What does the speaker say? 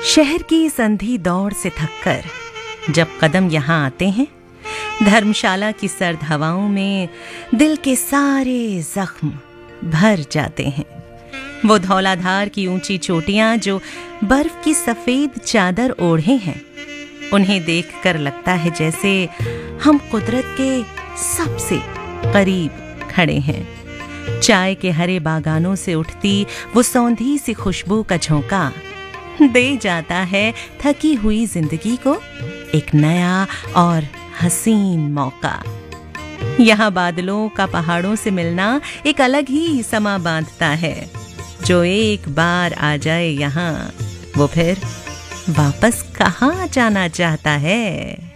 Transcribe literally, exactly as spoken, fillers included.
शहर की संधी दौड़ से थककर जब कदम यहाँ आते हैं, धर्मशाला की सर्द हवाओं में दिल के सारे जख्म भर जाते हैं। वो धौलाधार की ऊंची चोटियां जो बर्फ की सफेद चादर ओढ़े हैं, उन्हें देखकर लगता है जैसे हम कुदरत के सबसे करीब खड़े हैं। चाय के हरे बागानों से उठती वो सौंधी सी खुशबू का झोंका दे जाता है थकी हुई जिंदगी को एक नया और हसीन मौका। यहाँ बादलों का पहाड़ों से मिलना एक अलग ही समा बांधता है। जो एक बार आ जाए यहाँ, वो फिर वापस कहाँ जाना चाहता है।